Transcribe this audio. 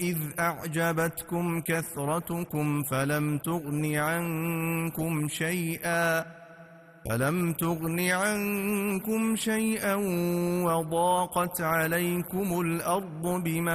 إذ أعجبتكم كثرتكم فلم تغن عنكم شيئا وضاقت عليكم الأرض بما